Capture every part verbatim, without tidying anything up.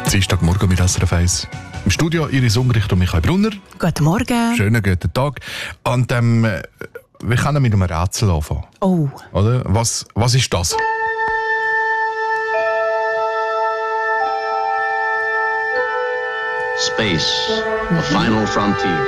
Dienstagmorgen mit S R F eins. Im Studio Iris Umricht und Michael Brunner. Guten Morgen. Schönen guten Tag. Und ähm, wir können mit einem Rätsel anfangen. Oh. Oder? Was, was ist das? Space, the final frontier.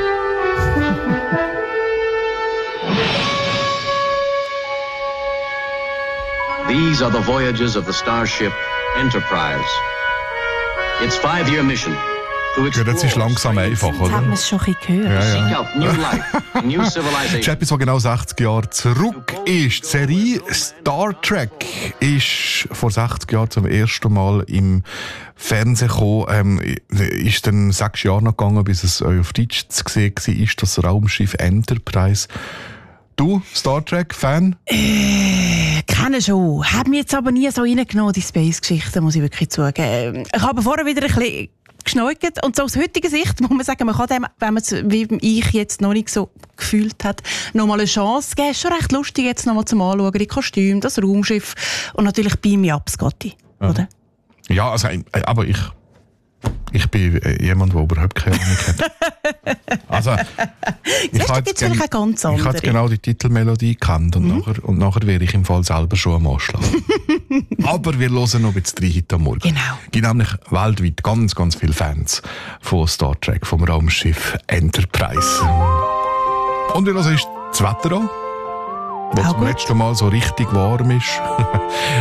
These are the voyages of the starship Enterprise. Its five-year mission to Ja, explore. das ist langsam einfach, Jetzt haben oder? wir es schon ein bisschen gehört. Ja, Seek ja. out new life, new Das ist civilization. etwas, was genau sechzig Jahre zurück ist. Die Serie Star Trek ist vor sechzig Jahren zum ersten Mal im Fernsehen gekommen. Ähm, ist dann sechs Jahre noch gegangen, bis es auf Deutsch zu sehen war, ist das Raumschiff Enterprise. Du, Star Trek-Fan? Äh, kenne schon. Hat mich jetzt aber nie so reingenommen, die Space-Geschichte, muss ich wirklich zugeben. Ich habe vorher wieder ein bisschen geschneugt. Und so aus heutiger Sicht muss man sagen, man kann dem, wenn man es, wie ich jetzt noch nicht so gefühlt hat, noch mal eine Chance geben. Ist schon recht lustig jetzt noch mal zum Anschauen. Die Kostüme, das Raumschiff und natürlich Beam Me Up, Scotty. Ja. Oder? Ja, also, äh, aber ich, ich bin äh, jemand, der überhaupt keine Ahnung hat. Also, ich Siehst du, habe gibt's jetzt, vielleicht auch ganz ich habe andere. jetzt genau die Titelmelodie gekannt und, mhm. nachher, und nachher wäre ich im Fall selber schon am Anschlag. Aber wir hören noch ein bisschen rein heute Morgen. Genau. Es gibt nämlich weltweit ganz, ganz viele Fans von Star Trek, vom Raumschiff Enterprise. Und wie hören ist das Wetter an? Wo Auch zum gut. letzten Mal so richtig warm ist.